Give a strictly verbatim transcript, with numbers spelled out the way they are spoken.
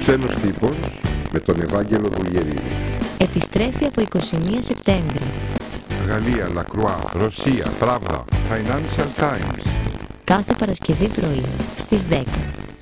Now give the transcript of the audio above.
Ξένος τύπος με τον Ευάγγελο Βουλγερίδη. Επιστρέφει από εικοστή πρώτη Σεπτέμβρη. Γαλλία, Λακρουά, Ρωσία, Pravda, Financial Times. Κάθε Παρασκευή πρωί στις δέκα.